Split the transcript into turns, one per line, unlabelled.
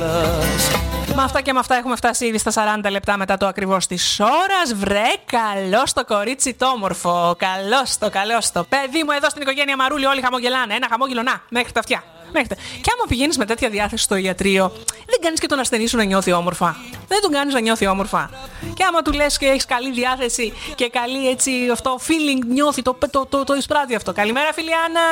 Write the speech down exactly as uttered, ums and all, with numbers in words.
Με αυτά και με αυτά έχουμε φτάσει ήδη στα σαράντα λεπτά μετά το ακριβώς της ώρας. Βρε, καλώς το κορίτσι το όμορφο. Καλώς το, καλώς το. Παιδί μου, εδώ στην οικογένεια Μαρούλη όλοι χαμογελάνε. Ένα χαμόγελο, να, μέχρι τα αυτιά. Μέχρι τα... Και άμα πηγαίνεις με τέτοια διάθεση στο ιατρείο, δεν κάνεις και τον ασθενή σου να νιώθει όμορφα. Δεν τον κάνεις να νιώθει όμορφα. Και άμα του λες και έχεις καλή διάθεση και καλή έτσι αυτό feeling, νιώθει το, το, το, το, το εισπράττει αυτό. Καλημέρα, φίλη Άννα.